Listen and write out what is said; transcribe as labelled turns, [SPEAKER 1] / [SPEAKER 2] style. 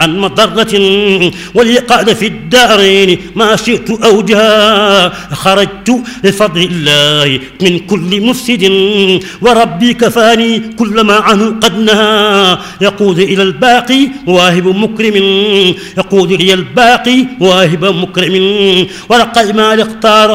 [SPEAKER 1] عن مضرة وليقعد في الدارين ما شئت أو جاء. خرجت لفضل الله من كل مفسد وربي كفاني كل ما عنه قد نهى. يقود إلى الباقي واهب مكرم، يقود إلى الباقي واهب مكرم، ورقى ما اختاره